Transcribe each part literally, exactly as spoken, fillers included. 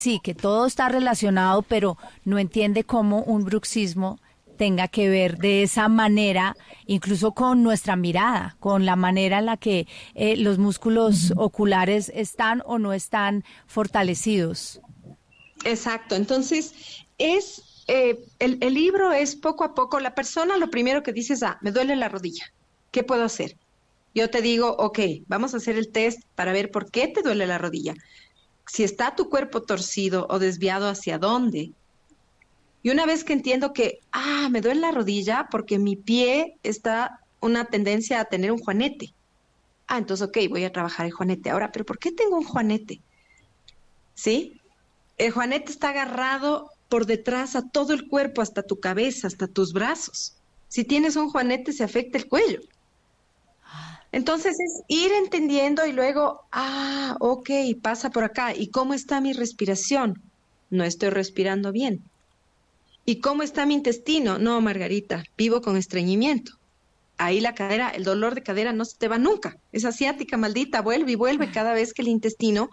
sí, que todo está relacionado, pero no entiende cómo un bruxismo tenga que ver de esa manera, incluso con nuestra mirada, con la manera en la que eh, los músculos oculares están o no están fortalecidos. Exacto, entonces es eh, el, el libro es poco a poco, la persona lo primero que dice es, ah, me duele la rodilla, ¿qué puedo hacer? Yo te digo, ok, vamos a hacer el test para ver por qué te duele la rodilla. Si está tu cuerpo torcido o desviado, ¿hacia dónde? Y una vez que entiendo que, ah, me duele la rodilla porque mi pie está una tendencia a tener un juanete. Ah, entonces, ok, voy a trabajar el juanete. Ahora, ¿pero por qué tengo un juanete? ¿Sí? El juanete está agarrado por detrás a todo el cuerpo, hasta tu cabeza, hasta tus brazos. Si tienes un juanete, se afecta el cuello. Entonces es ir entendiendo y luego, ah, ok, pasa por acá. ¿Y cómo está mi respiración? No estoy respirando bien. ¿Y cómo está mi intestino? No, Margarita, vivo con estreñimiento. Ahí la cadera, el dolor de cadera no se te va nunca. Es asiática, maldita, vuelve y vuelve cada vez que el intestino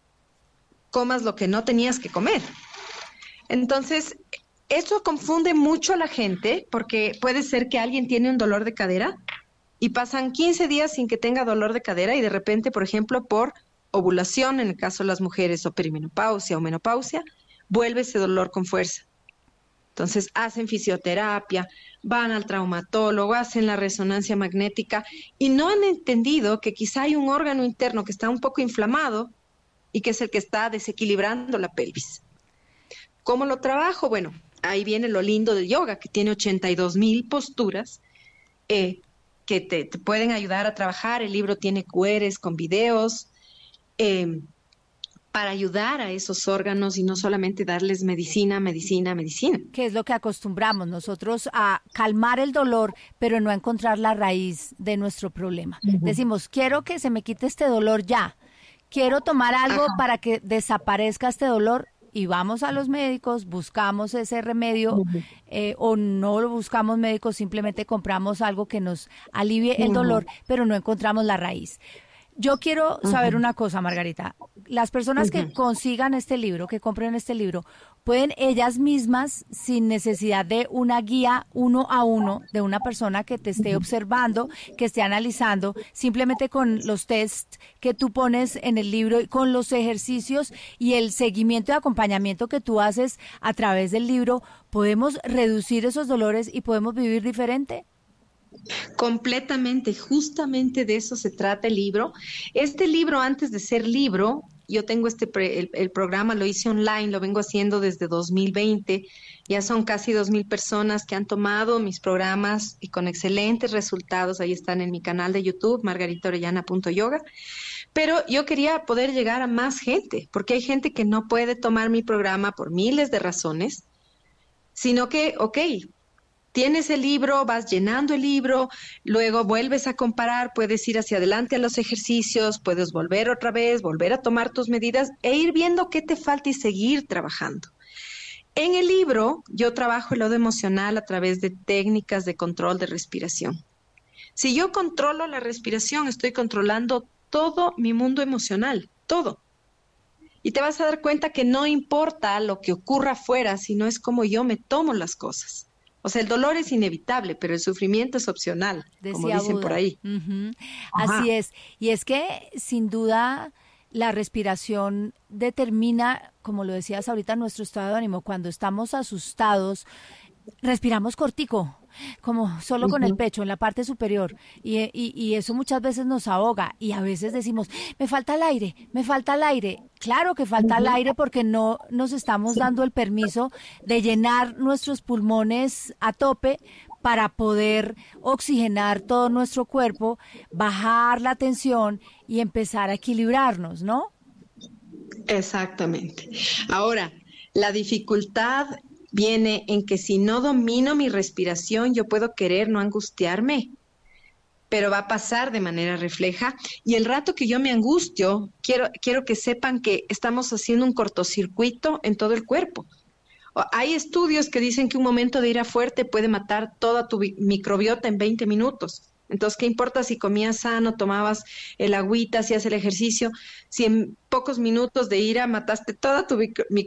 comas lo que no tenías que comer. Entonces, eso confunde mucho a la gente porque puede ser que alguien tiene un dolor de cadera y pasan quince días sin que tenga dolor de cadera y de repente, por ejemplo, por ovulación, en el caso de las mujeres, o perimenopausia o menopausia, vuelve ese dolor con fuerza. Entonces hacen fisioterapia, van al traumatólogo, hacen la resonancia magnética y no han entendido que quizá hay un órgano interno que está un poco inflamado y que es el que está desequilibrando la pelvis. ¿Cómo lo trabajo? Bueno, ahí viene lo lindo del yoga, que tiene ochenta y dos mil posturas eh, que te, te pueden ayudar a trabajar. El libro tiene Q Rs con videos eh, para ayudar a esos órganos y no solamente darles medicina, medicina, medicina. Que es lo que acostumbramos nosotros a calmar el dolor, pero no a encontrar la raíz de nuestro problema. Uh-huh. Decimos, quiero que se me quite este dolor ya, quiero tomar algo Ajá. para que desaparezca este dolor. Y vamos a los médicos, buscamos ese remedio uh-huh. eh, o no lo buscamos médicos, simplemente compramos algo que nos alivie el uh-huh. dolor, pero no encontramos la raíz. Yo quiero uh-huh. saber una cosa, Margarita. Las personas uh-huh. que consigan este libro, que compren este libro, pueden ellas mismas, sin necesidad de una guía uno a uno, de una persona que te esté observando, que esté analizando, simplemente con los tests que tú pones en el libro, con los ejercicios y el seguimiento y acompañamiento que tú haces a través del libro, ¿podemos reducir esos dolores y podemos vivir diferente? Completamente, justamente de eso se trata el libro. Este libro, antes de ser libro, yo tengo este pre, el, el programa, lo hice online, lo vengo haciendo desde dos mil veinte, ya son casi dos mil personas que han tomado mis programas y con excelentes resultados. Ahí están en mi canal de YouTube, margarita orellana punto yoga. Pero yo quería poder llegar a más gente, porque hay gente que no puede tomar mi programa por miles de razones, sino que, ok, tienes el libro, vas llenando el libro, luego vuelves a comparar, puedes ir hacia adelante a los ejercicios, puedes volver otra vez, volver a tomar tus medidas e ir viendo qué te falta y seguir trabajando. En el libro yo trabajo el lodo emocional a través de técnicas de control de respiración. Si yo controlo la respiración, estoy controlando todo mi mundo emocional, todo. Y te vas a dar cuenta que no importa lo que ocurra afuera, sino es como yo me tomo las cosas. O sea, el dolor es inevitable, pero el sufrimiento es opcional, Decía como dicen Buda. Por ahí. Uh-huh. Así es. Y es que, sin duda, la respiración determina, como lo decías ahorita, nuestro estado de ánimo. Cuando estamos asustados, respiramos cortico, como solo uh-huh. con el pecho, en la parte superior. Y, y, y eso muchas veces nos ahoga. Y a veces decimos, me falta el aire, me falta el aire. Claro que falta uh-huh. el aire porque no nos estamos sí. dando el permiso de llenar nuestros pulmones a tope para poder oxigenar todo nuestro cuerpo, bajar la tensión y empezar a equilibrarnos, ¿no? Exactamente. Ahora, la dificultad viene en que si no domino mi respiración, yo puedo querer no angustiarme, pero va a pasar de manera refleja. Y el rato que yo me angustio, quiero, quiero que sepan que estamos haciendo un cortocircuito en todo el cuerpo. Hay estudios que dicen que un momento de ira fuerte puede matar toda tu microbiota en veinte minutos. Entonces, ¿qué importa si comías sano, tomabas el agüita, hacías el ejercicio? Si en pocos minutos de ira mataste toda tu